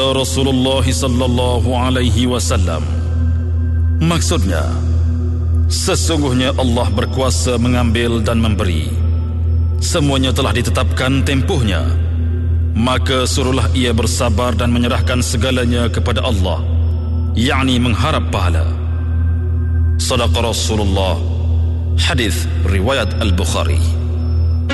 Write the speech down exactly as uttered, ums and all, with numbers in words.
Rasulullah sallallahu alaihi wasallam. Maksudnya, sesungguhnya Allah berkuasa mengambil dan memberi. Semuanya telah ditetapkan tempohnya. Maka suruhlah ia bersabar dan menyerahkan segalanya kepada Allah, yakni mengharap pahala. Sadaqa Rasulullah. Hadis riwayat Al-Bukhari.